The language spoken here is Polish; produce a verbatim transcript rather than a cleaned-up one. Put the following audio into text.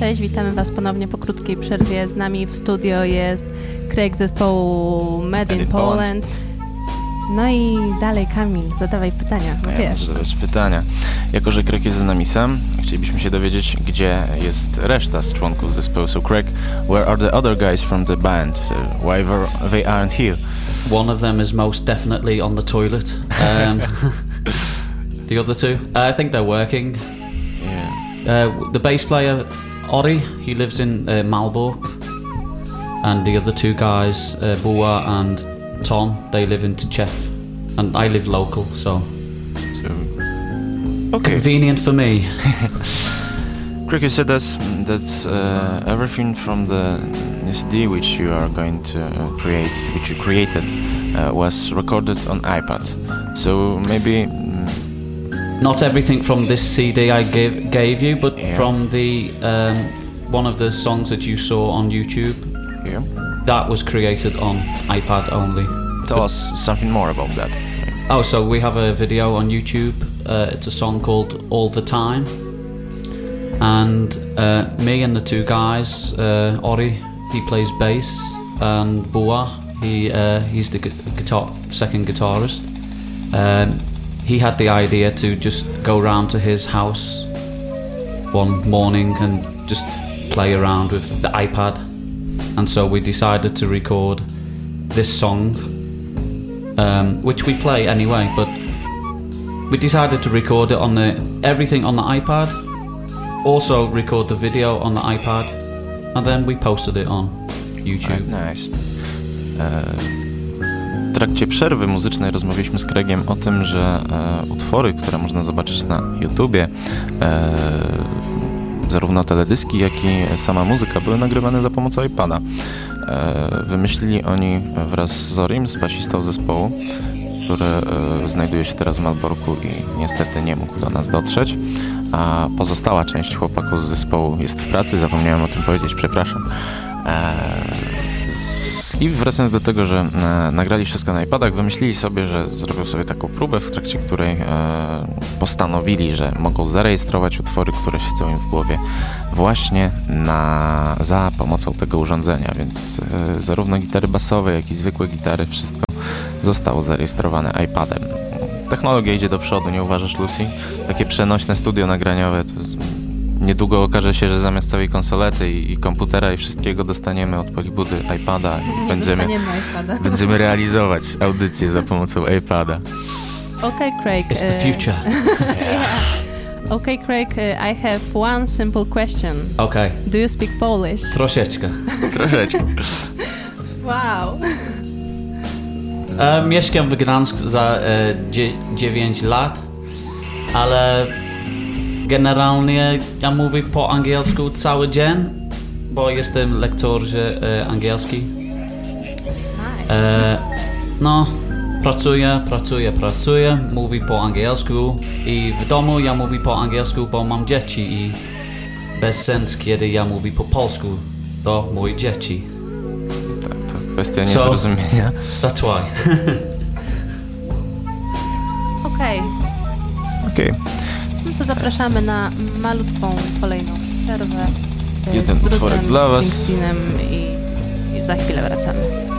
Cześć, witamy Was ponownie po krótkiej przerwie. Z nami w studio jest Craig z zespołu Made in Poland. No i dalej, Kamil, zadawaj pytania, no ja wiesz. Muszę zadawać pytania. Jako że Craig jest z nami sam, chcielibyśmy się dowiedzieć, gdzie jest reszta z członków zespołu. So Craig, where are the other guys from the band? Uh, why they aren't here? One of them is most definitely on the toilet. Um, the other two, uh, I think they're working. Yeah. Uh, the bass player, Ori, he lives in uh, Malbork. And the other two guys, uh, Bua and Tom, they live in Tczew. And I live local, so... so okay. Convenient for me. Craig, you said that's, that's uh, everything from the C D which you are going to uh, create, which you created, uh, was recorded on iPad. So maybe... Mm, Not everything from this C D I gave, gave you, but yeah. from the um, one of the songs that you saw on YouTube. Yeah. That was created on iPad only. Tell but, us something more about that. Oh, so we have a video on YouTube. Uh, it's a song called All the Time. And uh, me and the two guys, uh, Ori, he plays bass, and Bua, he uh, he's the gu- guitar second guitarist. Um, he had the idea to just go round to his house one morning and just play around with the iPad. And so we decided to record this song, um, which we play anyway, but we decided to record it on the everything on the iPad, also record the video on the iPad, and then we posted it on YouTube. Right, nice. W trakcie przerwy muzycznej rozmawialiśmy z Craigiem o tym, że e, utwory, które można zobaczyć na YouTubie, e, zarówno teledyski, jak i sama muzyka były nagrywane za pomocą iPada. E, wymyślili oni wraz z Zorim, z basistą zespołu, który e, znajduje się teraz w Malborku i niestety nie mógł do nas dotrzeć, a pozostała część chłopaków z zespołu jest w pracy, zapomniałem o tym powiedzieć, przepraszam. E, I wracając do tego, że e, nagrali wszystko na iPadach, wymyślili sobie, że zrobią sobie taką próbę, w trakcie której e, postanowili, że mogą zarejestrować utwory, które siedzą im w głowie właśnie na, za pomocą tego urządzenia, więc e, zarówno gitary basowe, jak i zwykłe gitary, wszystko zostało zarejestrowane iPadem. Technologia idzie do przodu, nie uważasz, Lucy? Takie przenośne studio nagraniowe, to niedługo okaże się, że zamiast całej konsolety i, i komputera i wszystkiego dostaniemy od Polibudy iPada i będziemy, iPada. będziemy realizować audycje za pomocą iPada. Okay, Craig. It's the future. Yeah. Okay, Craig, I have one simple question. Okay. Do you speak Polish? Troszeczkę. Troszeczkę. Wow. E, mieszkam w Gdańsku za e, dziewięć lat, ale generalnie ja mówię po angielsku cały dzień, bo jestem lektorze e, angielski. E, no, pracuję, pracuję, pracuję, mówię po angielsku i w domu ja mówię po angielsku, bo mam dzieci i bez sens, kiedy ja mówię po polsku do moich dzieci. Tak, to kwestia niezrozumienia. So, that's why. Okej. Okay. Okej. Okay. No to zapraszamy na malutką kolejną przerwę. Jeden utworek dla was. Z Springsteenem i, i za chwilę wracamy.